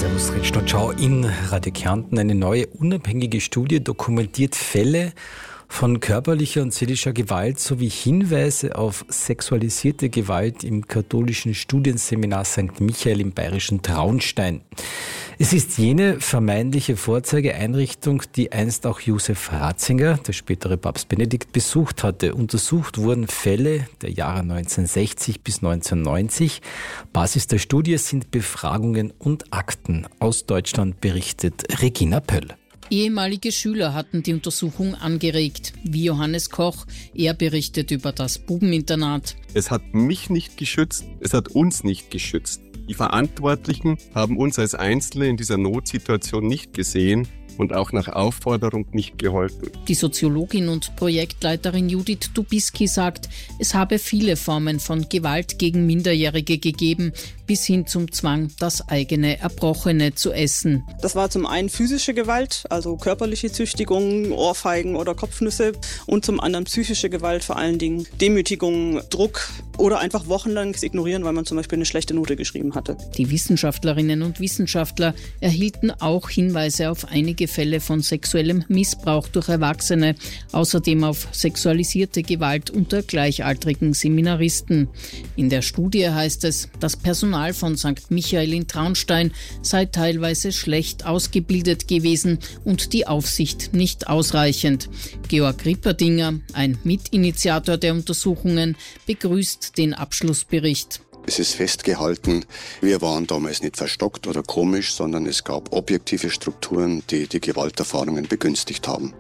Servus, Redstadtschau in Radio Kärnten. Eine neue unabhängige Studie dokumentiert Fälle von körperlicher und seelischer Gewalt sowie Hinweise auf sexualisierte Gewalt im katholischen Studienseminar St. Michael im bayerischen Traunstein. Es ist jene vermeintliche Vorzeigeeinrichtung, die einst auch Josef Ratzinger, der spätere Papst Benedikt, besucht hatte. Untersucht wurden Fälle der Jahre 1960 bis 1990. Basis der Studie sind Befragungen und Akten. Aus Deutschland berichtet Regina Pöll. Ehemalige Schüler hatten die Untersuchung angeregt, wie Johannes Koch. Er berichtet über das Bubeninternat. Es hat mich nicht geschützt, es hat uns nicht geschützt. Die Verantwortlichen haben uns als Einzelne in dieser Notsituation nicht gesehen und auch nach Aufforderung nicht geholfen. Die Soziologin und Projektleiterin Judith Dubiski sagt, es habe viele Formen von Gewalt gegen Minderjährige gegeben, bis hin zum Zwang, das eigene Erbrochene zu essen. Das war zum einen physische Gewalt, also körperliche Züchtigung, Ohrfeigen oder Kopfnüsse, und zum anderen psychische Gewalt, vor allen Dingen Demütigung, Druck oder einfach wochenlanges Ignorieren, weil man zum Beispiel eine schlechte Note geschrieben hatte. Die Wissenschaftlerinnen und Wissenschaftler erhielten auch Hinweise auf einige Fälle von sexuellem Missbrauch durch Erwachsene, außerdem auf sexualisierte Gewalt unter gleichaltrigen Seminaristen. In der Studie heißt es, das Personal von St. Michael in Traunstein sei teilweise schlecht ausgebildet gewesen und die Aufsicht nicht ausreichend. Georg Ripperdinger, ein Mitinitiator der Untersuchungen, begrüßt den Abschlussbericht. Es ist festgehalten, wir waren damals nicht verstockt oder komisch, sondern es gab objektive Strukturen, die die Gewalterfahrungen begünstigt haben.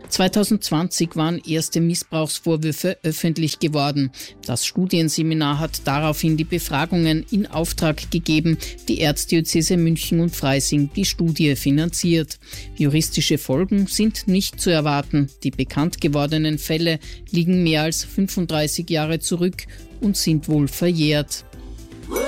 2020 waren erste Missbrauchsvorwürfe öffentlich geworden. Das Studienseminar hat daraufhin die Befragungen in Auftrag gegeben. Die Erzdiözese München und Freising die Studie finanziert. Juristische Folgen sind nicht zu erwarten. Die bekannt gewordenen Fälle liegen mehr als 35 Jahre zurück und sind wohl verjährt.